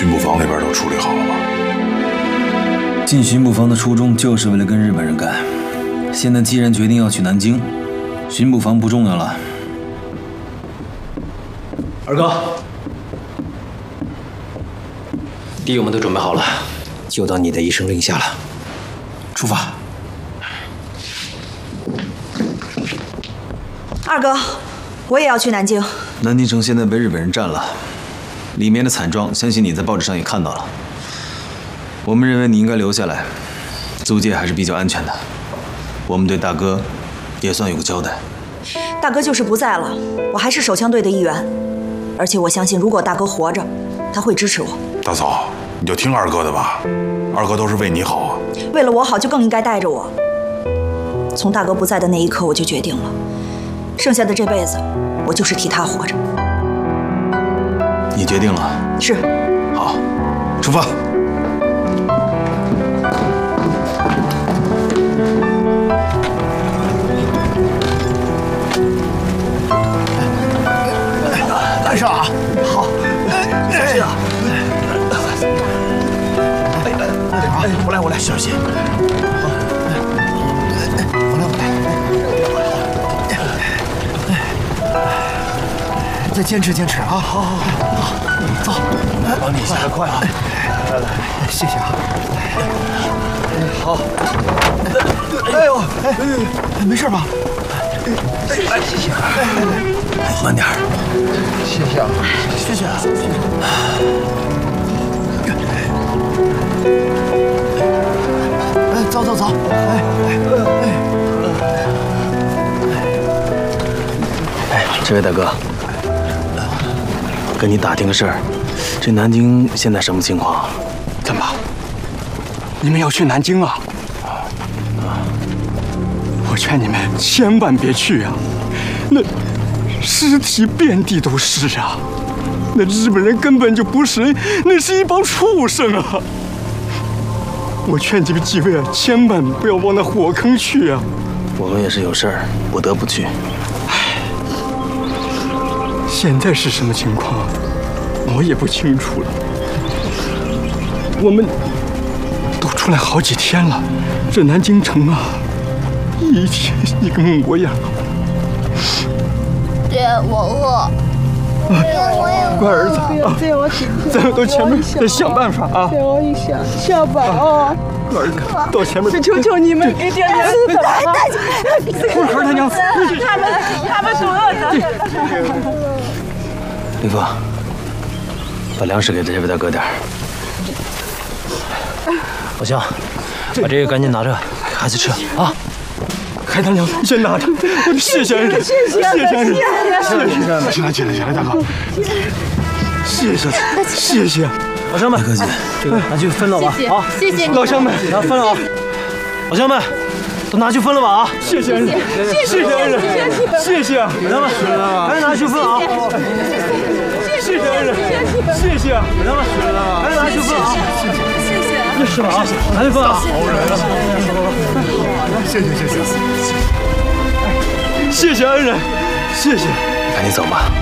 巡捕房那边都处理好了吗？ 进巡捕房的初衷就是为了跟日本人干。现在既然决定要去南京，巡捕房不重要了。 二哥，敌友们都准备好了，就到你的一声令下了。出发。 二哥，我也要去南京。 南京城现在被日本人占了，里面的惨状，相信你在报纸上也看到了。我们认为你应该留下来，租界还是比较安全的。我们对大哥也算有个交代。 大哥就是不在了，我还是手枪队的一员，而且我相信，如果大哥活着，他会支持我。 大嫂，你就听二哥的吧，二哥都是为你好啊。 为了我好，就更应该带着我。从大哥不在的那一刻，我就决定了，剩下的这辈子，我就是替他活着。 你决定了？ 是。 好，出发。 来上啊！好，小心啊！我来，小心。再坚持啊！好，走，帮你下得快啊！来，谢谢啊！好。哎呦，没事吧？谢谢。 慢点。 谢谢啊！哎，走， 这位大哥，跟你打听个事儿，这南京现在什么情况？ 怎么？你们要去南京啊？我劝你们千万别去啊！那尸体遍地都是啊！那日本人根本就不是人，那是一帮畜生啊！我劝你们几位啊，千万不要往那火坑去啊！ 我们也是有事儿，不得不去。 现在是什么情况，我也不清楚了。我们都出来好几天了，这南京城啊，一天一个模样。 爹，我饿。 乖儿子啊，咱们到前面再想办法啊！ 给我一想办啊！ 乖儿子，到前面， 求求你们给点吃的啊！ 快孩他娘死！ 他们都饿着。 李峰，把粮食给这位大哥点儿。 老乡，把这个赶紧拿着，孩子吃啊！ 海大娘，你先拿着，谢谢恩人，谢谢恩人，起来，大哥，谢谢， 老乡们， 别客气， 这个拿去分了吧，啊， 谢谢你， 老乡们， 拿分了啊，老乡们，都拿去分了吧啊！ 谢谢恩人，谢谢恩人，谢谢啊， 老乡们，赶紧拿去分啊！ 谢谢恩人，谢谢啊， 老乡们，赶紧拿去分啊！是吧啊？拿去分啊！好人啊！ 谢谢恩人，谢谢， 赶紧走吧。